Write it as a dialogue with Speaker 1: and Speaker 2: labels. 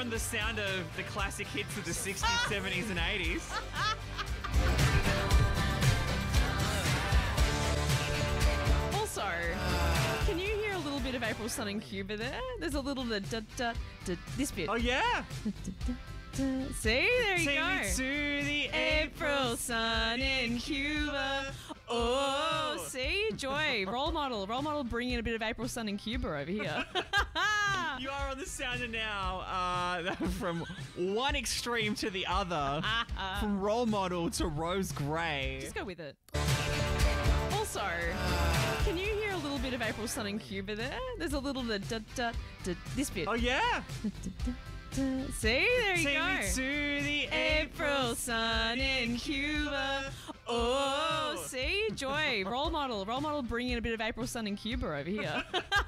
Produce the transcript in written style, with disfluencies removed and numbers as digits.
Speaker 1: on the sound of the classic hits of the 60s, 70s, and 80s.
Speaker 2: Also, can you hear a little bit of April Sun in Cuba there? There's a little this bit.
Speaker 1: Oh, yeah.
Speaker 2: See, there you
Speaker 1: Take
Speaker 2: go.
Speaker 1: me to the
Speaker 2: April Sun in Cuba. Oh, see, Joy, role model, bringing in a bit of April Sun in Cuba over here.
Speaker 1: You are on the sounder now, from one extreme to the other, from role model to Rose Gray.
Speaker 2: Just go with it. Also, can you hear a little bit of April Sun in Cuba there? There's a little this bit.
Speaker 1: Oh, yeah.
Speaker 2: See, there you
Speaker 1: Take
Speaker 2: go.
Speaker 1: me to the
Speaker 2: April Sun in Cuba. Oh, see, Joy, role model, bringing in a bit of April Sun in Cuba over here.